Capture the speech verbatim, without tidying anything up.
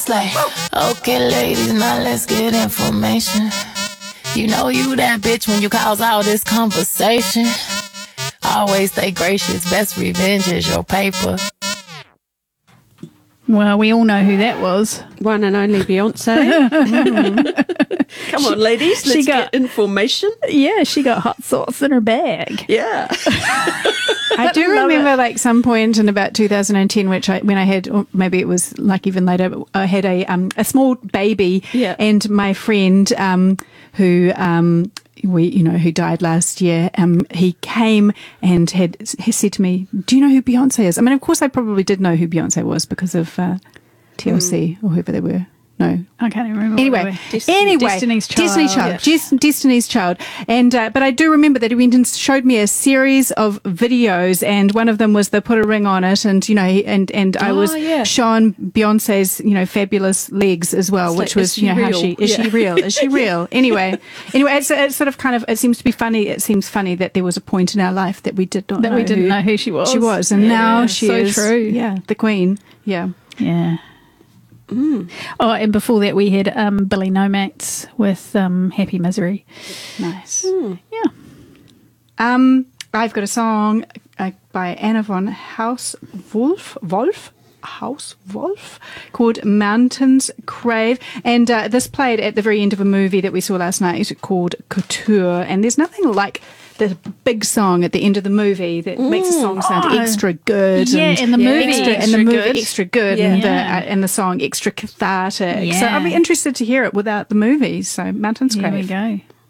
Like, okay, ladies, now let's get information. You know you that bitch when you cause all this conversation. Always stay gracious, best revenge is your paper. Well, we all know who that was. One and only Beyonce. mm. Come on, ladies, let's She got- get information. Yeah, she got hot sauce in her bag. Yeah. I do remember like some point in about two thousand ten, which I, when I had, or maybe it was like even later, but I had a um, a small baby, Yeah. and my friend um, who um, we you know who died last year, um, he came and had he said to me, "Do you know who Beyonce is?" I mean, of course, I probably did know who Beyonce was because of uh, T L C or whoever they were. No, I can't even remember. Anyway, what they were. anyway, Destiny's Child. Destiny's Child, Des- Destiny's Child, and uh, but I do remember that he went and showed me a series of videos, and one of them was the put a ring on it, and you know, he- and and I Oh, was yeah. shown Beyonce's you know fabulous legs as well, It's which like, was is you know she how real? she is Yeah. she real? Is she real? Anyway, anyway, it's, it's sort of kind of it seems to be funny. It seems funny that there was a point in our life that we did not That know we didn't who know who she was. She was, and Yeah, now she so is true. Yeah, the queen. Yeah. Yeah. Oh, and before that we had um, Billy Nomax with um, Happy Misery. Nice. Yeah. Um, I've got a song uh, by Anna von Haus Wolf, Wolf, House Wolf, called Mountains Crave, and uh, this played at the very end of a movie that we saw last night called Couture. And there's nothing like the big song at the end of the movie that makes the song sound Oh. extra good. Yeah, and and the movie extra, and extra the movie good. extra good, Yeah. and, the, Yeah. uh, and the song extra cathartic. So Yeah. I'd be interested to hear it without the movie. So Mountains Here we Crave. go.